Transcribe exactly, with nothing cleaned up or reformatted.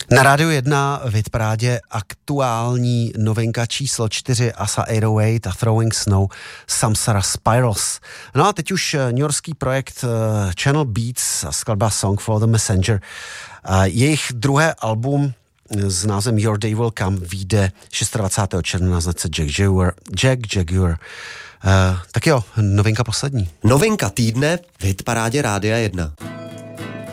Na Rádiu jedna v hitparádě aktuální novinka číslo čtyři Asa osm set osm a Throwing Snow Samsara Spirals. No a teď už newyorský projekt Channel Beats a skladba Song for the Messenger. Jejich druhé album s názvem Your Day Will Come vyjde dvacátého šestého června na značce Jack Jaguar. Jack Jaguar. Uh, tak jo, novinka poslední. Novinka týdne v hitparádě Rádia jedna.